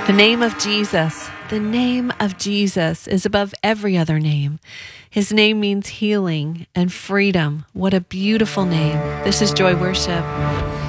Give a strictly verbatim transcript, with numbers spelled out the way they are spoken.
The name of Jesus, the name of Jesus is above every other name. His name means healing and freedom. What a beautiful name. This is Joy Worship.